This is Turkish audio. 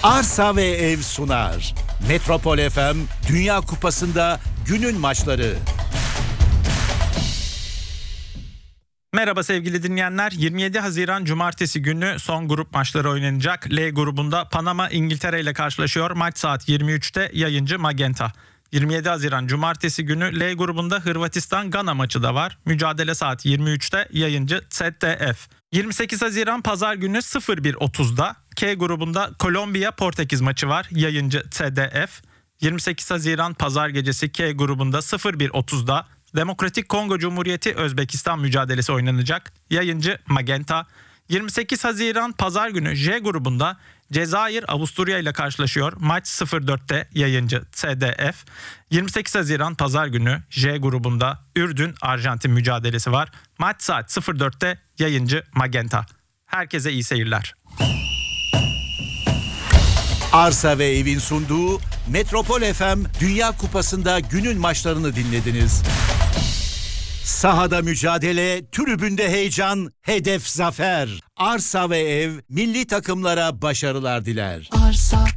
Arsa ve Ev sunar. Metropol FM Dünya Kupası'nda günün maçları. Merhaba sevgili dinleyenler. 27 Haziran Cumartesi günü son grup maçları oynanacak. L grubunda Panama İngiltere ile karşılaşıyor. Maç saat 23'te, yayıncı Magenta. 27 Haziran Cumartesi günü L grubunda Hırvatistan-Gana maçı da var. Mücadele saat 23'te, yayıncı ZDF. 28 Haziran Pazar günü 01.30'da K grubunda Kolombiya-Portekiz maçı var. Yayıncı ZDF. 28 Haziran Pazar gecesi K grubunda 01.30'da Demokratik Kongo Cumhuriyeti Özbekistan mücadelesi oynanacak. Yayıncı Magenta. 28 Haziran Pazar günü J grubunda Cezayir Avusturya ile karşılaşıyor. Maç 04'te, yayıncı ZDF. 28 Haziran Pazar günü J grubunda Ürdün Arjantin mücadelesi var. Maç saat 04'te, yayıncı Magenta. Herkese iyi seyirler. Arsa ve Ev'in sunduğu Metropol FM Dünya Kupası'nda günün maçlarını dinlediniz. Sahada mücadele, tribünde heyecan, hedef zafer. Arsa ve Ev milli takımlara başarılar diler. Arsa